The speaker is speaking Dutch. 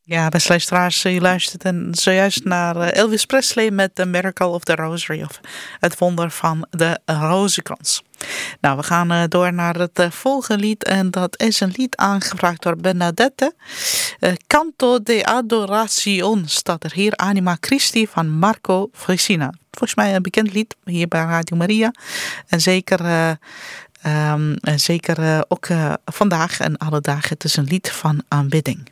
Ja, beste luisteraars, u luistert zojuist naar Elvis Presley met The Miracle of the Rosary, of het wonder van de rozenkrans. Nou, we gaan door naar het volgende lied en dat is een lied aangevraagd door Bernadette. Canto de Adoración staat er hier, Anima Christi van Marco Frisina. Volgens mij een bekend lied hier bij Radio Maria en zeker ook vandaag en alle dagen. Het is een lied van aanbidding.